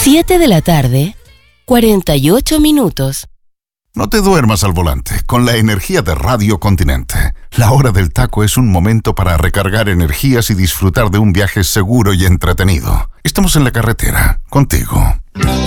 7 de la tarde, 48 minutos. No te duermas al volante con la energía de Radio Continente. La hora del taco es un momento para recargar energías y disfrutar de un viaje seguro y entretenido. Estamos en la carretera, contigo.